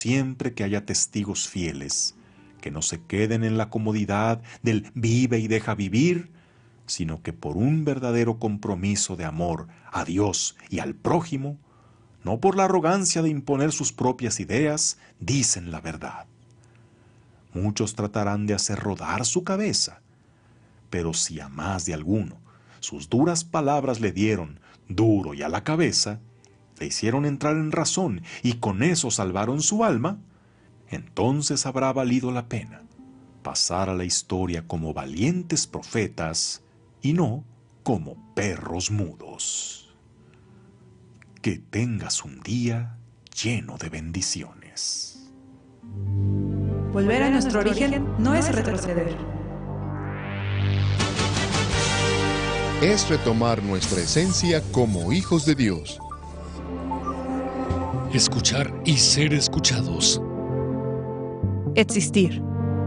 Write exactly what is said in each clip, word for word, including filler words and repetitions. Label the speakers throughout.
Speaker 1: siempre que haya testigos fieles, que no se queden en la comodidad del vive y deja vivir, sino que por un verdadero compromiso de amor a Dios y al prójimo, no por la arrogancia de imponer sus propias ideas, dicen la verdad. Muchos tratarán de hacer rodar su cabeza, pero si a más de alguno sus duras palabras le dieron duro y a la cabeza, le hicieron entrar en razón y con eso salvaron su alma, entonces habrá valido la pena pasar a la historia como valientes profetas y no como perros mudos. Que tengas un día lleno de bendiciones.
Speaker 2: Volver a nuestro origen no es retroceder.
Speaker 3: Es retomar nuestra esencia como hijos de Dios.
Speaker 4: Escuchar y ser escuchados.
Speaker 2: Existir.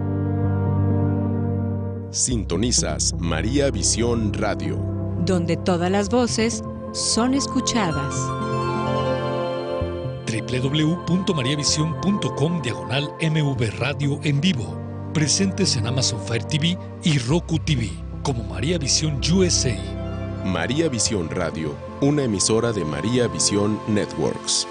Speaker 5: Sintonizas María Visión Radio,
Speaker 6: donde todas las voces son escuchadas.
Speaker 4: doble u doble u doble u punto maría visión punto com diagonal M V Radio en vivo. Presentes en Amazon Fire T V y Roku T V como María Visión U S A.
Speaker 5: María Visión Radio, una emisora de María Visión Networks.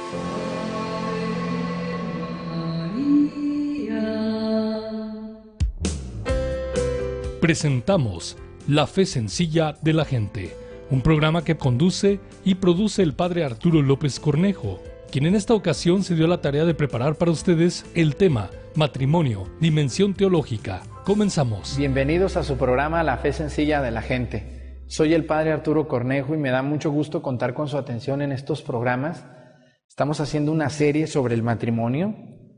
Speaker 4: Presentamos La Fe Sencilla de la Gente, un programa que conduce y produce el padre Arturo López Cornejo, quien en esta ocasión se dio la tarea de preparar para ustedes el tema Matrimonio, Dimensión Teológica. Comenzamos.
Speaker 7: Bienvenidos a su programa La Fe Sencilla de la Gente. Soy el padre Arturo Cornejo y me da mucho gusto contar con su atención en estos programas. Estamos haciendo una serie sobre el matrimonio.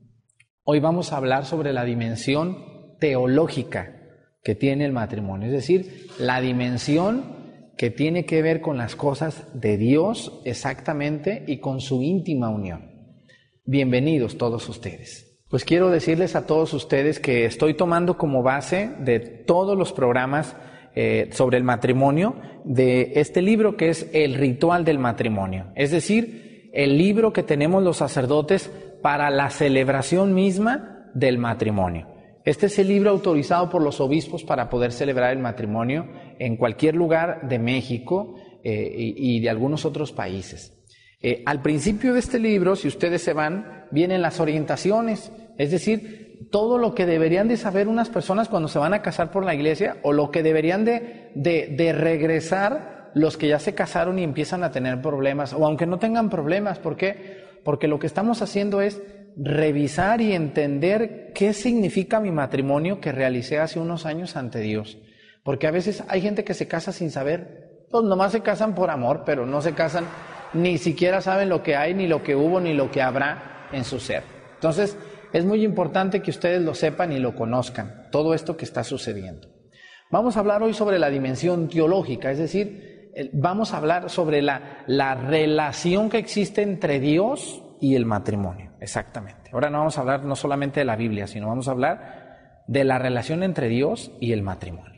Speaker 7: Hoy vamos a hablar sobre la dimensión teológica que tiene el matrimonio, es decir, la dimensión que tiene que ver con las cosas de Dios exactamente y con su íntima unión. Bienvenidos todos ustedes. Pues quiero decirles a todos ustedes que estoy tomando como base de todos los programas eh, sobre el matrimonio de este libro que es El Ritual del Matrimonio, es decir, el libro que tenemos los sacerdotes para la celebración misma del matrimonio. Este es el libro autorizado por los obispos para poder celebrar el matrimonio en cualquier lugar de México eh, y, y de algunos otros países. Eh, al principio de este libro, si ustedes se van, vienen las orientaciones, es decir, todo lo que deberían de saber unas personas cuando se van a casar por la iglesia o lo que deberían de, de, de regresar los que ya se casaron y empiezan a tener problemas, o aunque no tengan problemas. ¿Por qué? Porque lo que estamos haciendo es revisar y entender qué significa mi matrimonio que realicé hace unos años ante Dios. Porque a veces hay gente que se casa sin saber, pues nomás se casan por amor, pero no se casan, ni siquiera saben lo que hay, ni lo que hubo, ni lo que habrá en su ser. Entonces, es muy importante que ustedes lo sepan y lo conozcan, todo esto que está sucediendo. Vamos a hablar hoy sobre la dimensión teológica, es decir, vamos a hablar sobre la, la relación que existe entre Dios y el matrimonio, exactamente. Ahora no vamos a hablar no solamente de la Biblia, sino vamos a hablar de la relación entre Dios y el matrimonio.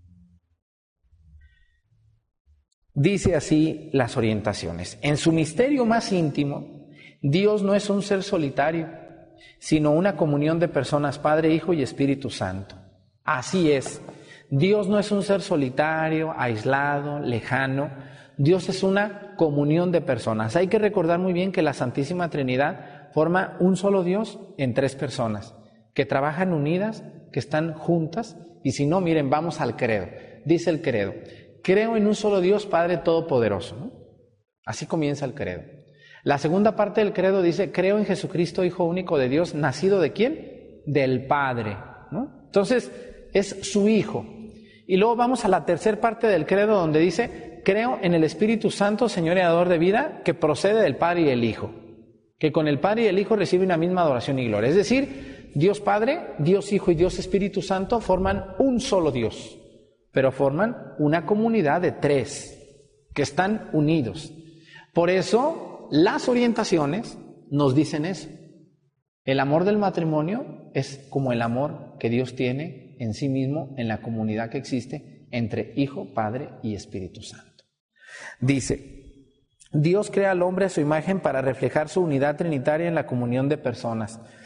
Speaker 7: Dice así las orientaciones. En su misterio más íntimo, Dios no es un ser solitario, sino una comunión de personas, Padre, Hijo y Espíritu Santo. Así es. Dios no es un ser solitario, aislado, lejano. Dios es una comunión de personas. Hay que recordar muy bien que la Santísima Trinidad forma un solo Dios en tres personas, que trabajan unidas, que están juntas, y si no, miren, vamos al credo. Dice el credo, creo en un solo Dios, Padre Todopoderoso, ¿no? Así comienza el credo. La segunda parte del credo dice, creo en Jesucristo, Hijo único de Dios, nacido ¿de quién? Del Padre, ¿no? Entonces, es su Hijo. Y luego vamos a la tercera parte del credo donde dice, creo en el Espíritu Santo, Señor y Dador de vida, que procede del Padre y el Hijo, que con el Padre y el Hijo recibe una misma adoración y gloria. Es decir, Dios Padre, Dios Hijo y Dios Espíritu Santo forman un solo Dios, pero forman una comunidad de tres que están unidos. Por eso, las orientaciones nos dicen eso. El amor del matrimonio es como el amor que Dios tiene en sí mismo, en la comunidad que existe entre Hijo, Padre y Espíritu Santo. Dice, Dios crea al hombre a su imagen para reflejar su unidad trinitaria en la comunión de personas.